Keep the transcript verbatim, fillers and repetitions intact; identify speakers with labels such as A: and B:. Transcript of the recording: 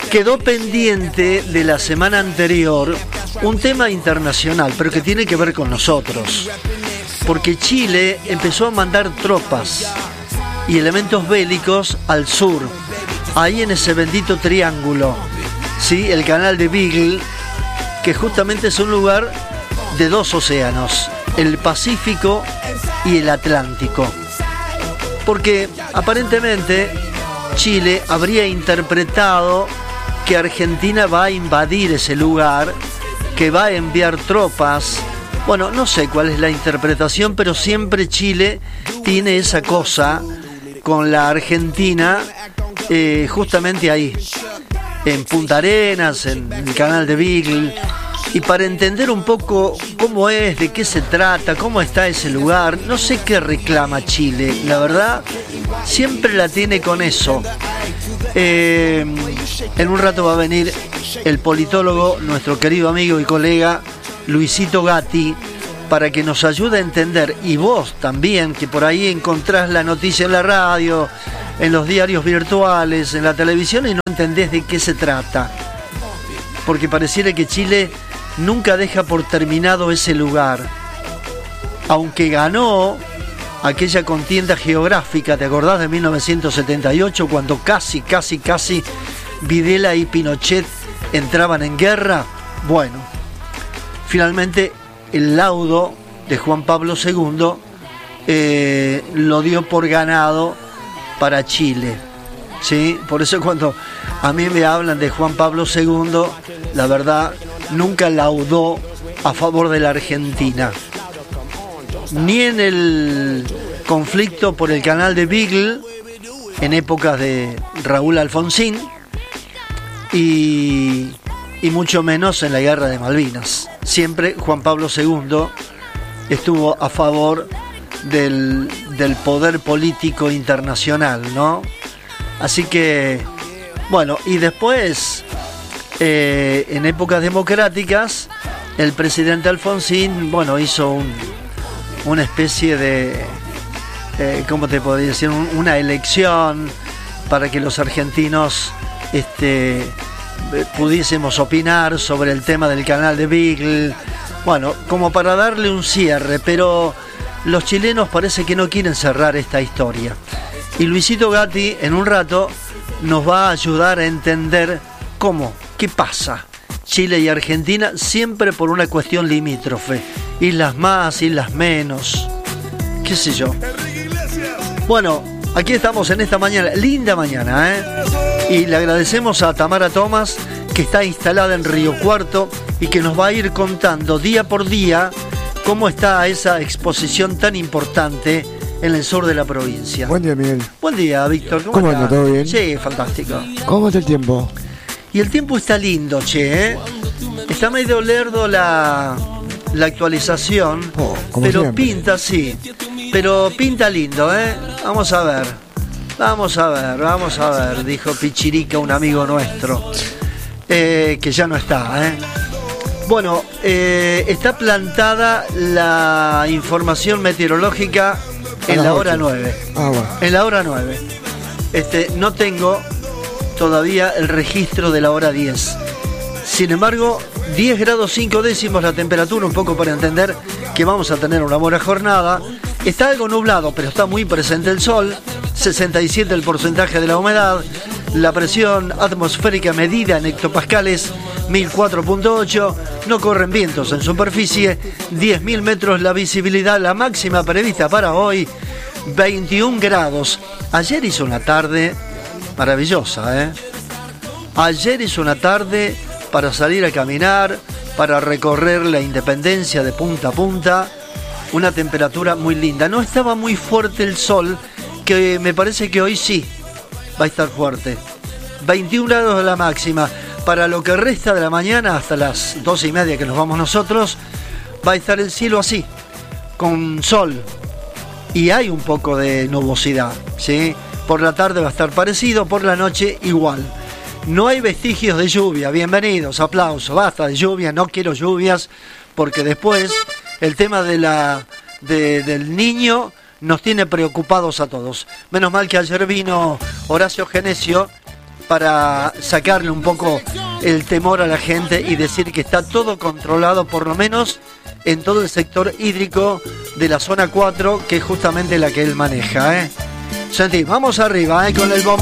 A: Quedó pendiente de la semana anterior un tema internacional, pero que tiene que ver con nosotros. Porque Chile empezó a mandar tropas y elementos bélicos al sur, ahí en ese bendito triángulo, ¿sí? El canal de Beagle, que justamente es un lugar de dos océanos, el Pacífico y el Atlántico. Porque aparentemente Chile habría interpretado que Argentina va a invadir ese lugar, que va a enviar tropas. Bueno, no sé cuál es la interpretación, pero siempre Chile tiene esa cosa con la Argentina, eh, justamente ahí, en Punta Arenas, en el canal de Beagle. Y para entender un poco cómo es, de qué se trata, cómo está ese lugar, no sé qué reclama Chile, la verdad, siempre la tiene con eso. Eh, en un rato va a venir el politólogo, nuestro querido amigo y colega Luisito Gatti, para que nos ayude a entender, y vos también, que por ahí encontrás la noticia en la radio, en los diarios virtuales, en la televisión, y no entendés de qué se trata. Porque pareciera que Chile nunca deja por terminado ese lugar. Aunque ganó aquella contienda geográfica, ¿te acordás de mil novecientos setenta y ocho, cuando casi, casi, casi Videla y Pinochet entraban en guerra? Bueno, finalmente el laudo de Juan Pablo segundo eh, lo dio por ganado para Chile, ¿sí? Por eso cuando a mí me hablan de Juan Pablo segundo, la verdad, nunca laudó a favor de la Argentina. Ni en el conflicto por el canal de Beagle, en épocas de Raúl Alfonsín, y, y mucho menos en la guerra de Malvinas. Siempre Juan Pablo segundo estuvo a favor del, del poder político internacional, ¿no? Así que, bueno, y después, eh, en épocas democráticas, el presidente Alfonsín, bueno, hizo un, una especie de, eh, ¿cómo te podría decir? Un, una elección para que los argentinos este, pudiésemos opinar sobre el tema del canal de Beagle. Bueno, como para darle un cierre, pero los chilenos parece que no quieren cerrar esta historia. Y Luisito Gatti, en un rato, nos va a ayudar a entender cómo, qué pasa. Chile y Argentina siempre por una cuestión limítrofe. Islas más, islas menos, qué sé yo. Bueno, aquí estamos en esta mañana, linda mañana, ¿eh? Y le agradecemos a Tamara Tomás, que está instalada en Río Cuarto y que nos va a ir contando día por día cómo está esa exposición tan importante en el sur de la provincia.
B: Buen día, Miguel.
A: Buen día, Víctor. ¿Cómo,
B: ¿Cómo
A: anda?
B: ¿Todo bien?
A: Sí, fantástico.
B: ¿Cómo está el tiempo?
A: Y el tiempo está lindo, che, ¿eh? Está medio lerdo la, la actualización,
B: oh,
A: pero
B: siempre.
A: pinta, sí. Pero pinta lindo, ¿eh? Vamos a ver. Vamos a ver, vamos a ver, dijo Pichirica, un amigo nuestro, eh, que ya no está, ¿eh? Bueno, eh, está plantada la información meteorológica en la hora nueve.
B: Ah, bueno.
A: En la hora nueve. Este, no tengo todavía el registro de la hora diez. Sin embargo, diez grados cinco décimos la temperatura, un poco para entender que vamos a tener una buena jornada. Está algo nublado, pero está muy presente el sol. sesenta y siete el porcentaje de la humedad. La presión atmosférica medida en hectopascales, mil cuatro punto ocho. No corren vientos en superficie. diez mil metros la visibilidad. La máxima prevista para hoy, veintiún grados. Ayer hizo una tarde maravillosa, ¿eh? Ayer hizo una tarde para salir a caminar, para recorrer la Independencia de punta a punta. Una temperatura muy linda. No estaba muy fuerte el sol, que me parece que hoy sí va a estar fuerte. veintiún grados de la máxima. Para lo que resta de la mañana, hasta las doce y media que nos vamos nosotros, va a estar el cielo así, con sol. Y hay un poco de nubosidad, ¿sí? Por la tarde va a estar parecido, por la noche igual. No hay vestigios de lluvia. Bienvenidos, aplausos. Basta de lluvia, no quiero lluvias, porque después el tema de la, de, del niño nos tiene preocupados a todos. Menos mal que ayer vino Horacio Genesio para sacarle un poco el temor a la gente y decir que está todo controlado, por lo menos en todo el sector hídrico de la zona cuatro, que es justamente la que él maneja, ¿eh? Santi, vamos arriba, ¿eh? Con el bombo.